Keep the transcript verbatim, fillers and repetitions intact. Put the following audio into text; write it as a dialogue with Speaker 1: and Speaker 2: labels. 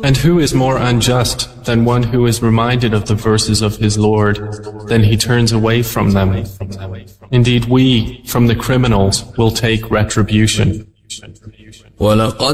Speaker 1: And who is more unjust than one who is reminded of the verses of his Lord, then he turns away from them? Indeed, we, from the criminals, will take retribution.
Speaker 2: وَلَقَدْ